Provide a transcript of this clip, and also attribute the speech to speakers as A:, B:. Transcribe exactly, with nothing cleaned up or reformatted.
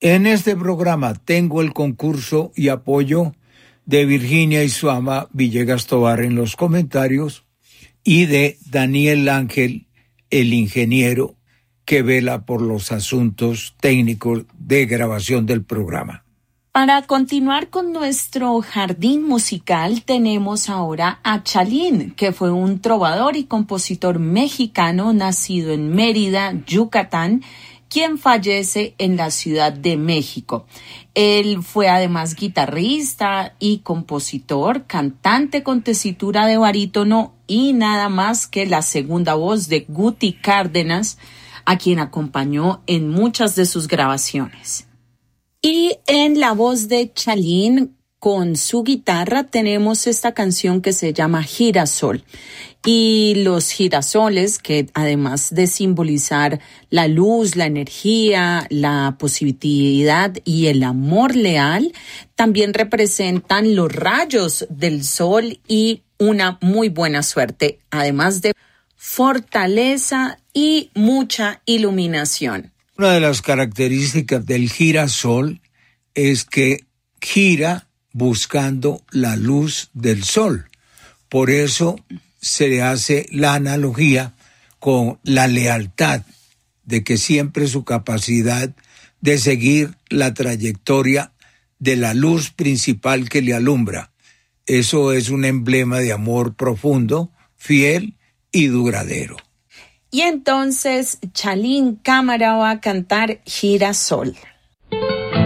A: En este programa tengo el concurso y apoyo de Virginia Isuama Villegas Tovar en los comentarios y de Daniel Ángel, el ingeniero que vela por los asuntos técnicos de grabación del programa.
B: Para continuar con nuestro jardín musical, tenemos ahora a Chalín, que fue un trovador y compositor mexicano nacido en Mérida, Yucatán, quien fallece en la Ciudad de México. Él fue además guitarrista y compositor, cantante con tesitura de barítono y nada más que la segunda voz de Guti Cárdenas, a quien acompañó en muchas de sus grabaciones. Y en la voz de Chalín, con su guitarra, tenemos esta canción que se llama Girasol. Y los girasoles, que además de simbolizar la luz, la energía, la positividad y el amor leal, también representan los rayos del sol y una muy buena suerte, además de fortaleza y mucha iluminación.
A: Una de las características del girasol es que gira buscando la luz del sol. Por eso se le hace la analogía con la lealtad, de que siempre su capacidad de seguir la trayectoria de la luz principal que le alumbra. Eso es un emblema de amor profundo, fiel y duradero.
B: Y entonces Chalín Cámara va a cantar Girasol.